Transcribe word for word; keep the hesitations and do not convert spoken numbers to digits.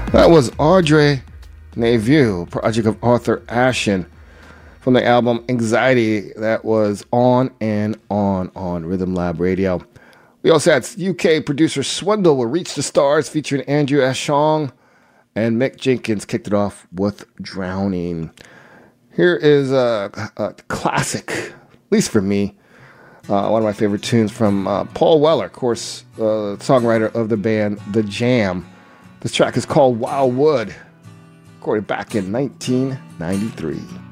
That was Audrey Neveu, project of Arthur Ashen, from the album Anxiety. That was On and On on Rhythm Lab Radio. We also had U K producer Swindle with Reach the Stars featuring Andrew Ashong, and Mick Jenkins kicked it off with Drowning. Here is a, a classic, at least for me, uh, one of my favorite tunes from uh, Paul Weller, of course, uh, songwriter of the band The Jam. This track is called Wildwood, recorded back in nineteen ninety-three.